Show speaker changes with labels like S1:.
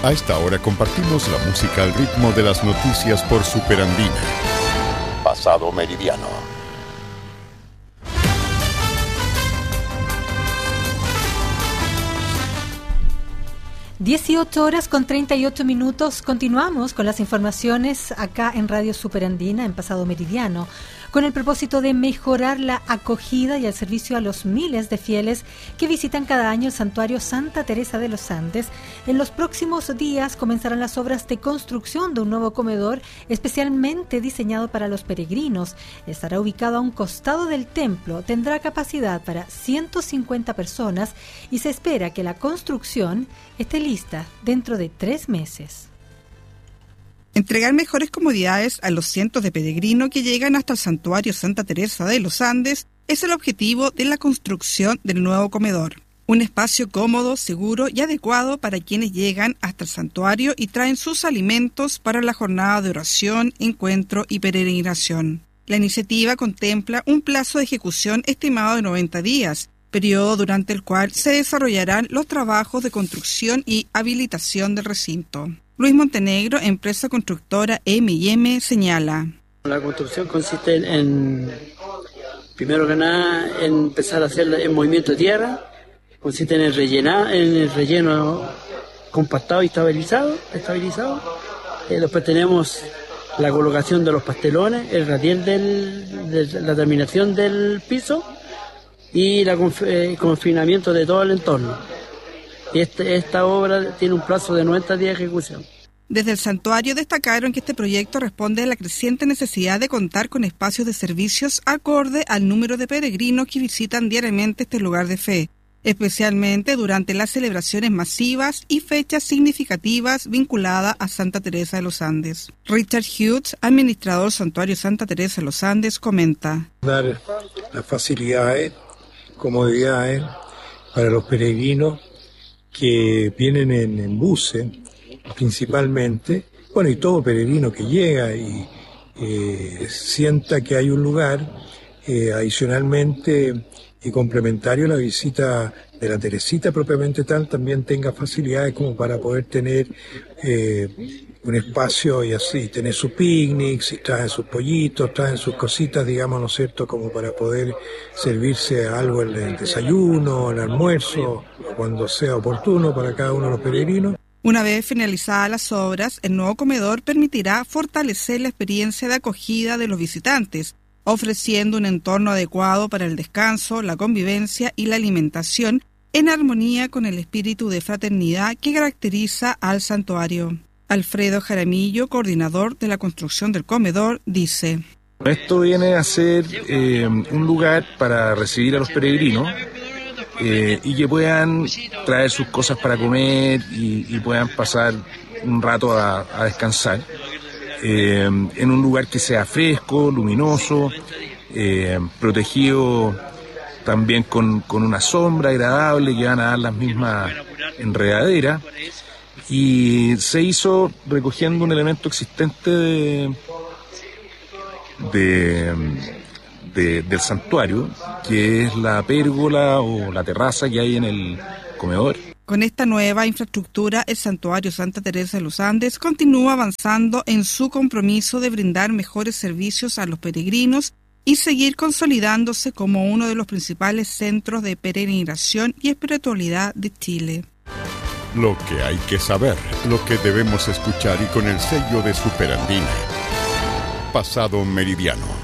S1: A esta hora compartimos la música al ritmo de las noticias por Superandina. Pasado Meridiano.
S2: (18:38). Continuamos con las informaciones acá en Radio Superandina en Pasado Meridiano, con el propósito de mejorar la acogida y el servicio a los miles de fieles que visitan cada año el santuario Santa Teresa de los Andes. En los próximos días comenzarán las obras de construcción de un nuevo comedor especialmente diseñado para los peregrinos. Estará ubicado a un costado del templo, tendrá capacidad para 150 personas y se espera que la construcción esté lista dentro de 3 meses.
S3: Entregar mejores comodidades a los cientos de peregrinos que llegan hasta el santuario Santa Teresa de los Andes es el objetivo de la construcción del nuevo comedor. Un espacio cómodo, seguro y adecuado para quienes llegan hasta el santuario y traen sus alimentos para la jornada de oración, encuentro y peregrinación. La iniciativa contempla un plazo de ejecución estimado de 90 días, periodo durante el cual se desarrollarán los trabajos de construcción y habilitación del recinto. Luis Montenegro, empresa constructora M&M, señala:
S4: La construcción consiste en primero que nada, en empezar a hacer el movimiento de tierra, consiste en el relleno compactado y estabilizado. Después tenemos la colocación de los pastelones, el radiel de la terminación del piso y el confinamiento de todo el entorno. Esta obra tiene un plazo de 90 días de ejecución.
S3: Desde el santuario destacaron que este proyecto responde a la creciente necesidad de contar con espacios de servicios acorde al número de peregrinos que visitan diariamente este lugar de fe, especialmente durante las celebraciones masivas y fechas significativas vinculadas a Santa Teresa de los Andes. Richard Hughes, administrador del santuario Santa Teresa de los Andes, comenta:
S5: Dar las facilidades, comodidades para los peregrinos que vienen en buses, principalmente, y todo peregrino que llega y sienta que hay un lugar, adicionalmente y complementario a la visita de la Teresita propiamente tal, también tenga facilidades como para poder tener un espacio y así, tener su picnic, si traen sus pollitos, traen sus cositas, digamos, ¿no es cierto?, como para poder servirse algo en el desayuno, el almuerzo, o cuando sea oportuno para cada uno de los peregrinos.
S3: Una vez finalizadas las obras, el nuevo comedor permitirá fortalecer la experiencia de acogida de los visitantes, ofreciendo un entorno adecuado para el descanso, la convivencia y la alimentación, en armonía con el espíritu de fraternidad que caracteriza al santuario. Alfredo Jaramillo, coordinador de la construcción del comedor, dice:
S6: Esto viene a ser un lugar para recibir a los peregrinos y que puedan traer sus cosas para comer y puedan pasar un rato a descansar en un lugar que sea fresco, luminoso, protegido también con una sombra agradable que van a dar las mismas enredaderas. Y se hizo recogiendo un elemento existente del santuario, que es la pérgola o la terraza que hay en el comedor.
S3: Con esta nueva infraestructura, el santuario Santa Teresa de los Andes continúa avanzando en su compromiso de brindar mejores servicios a los peregrinos y seguir consolidándose como uno de los principales centros de peregrinación y espiritualidad de Chile.
S1: Lo que hay que saber, lo que debemos escuchar y con el sello de Superandina. Pasado Meridiano.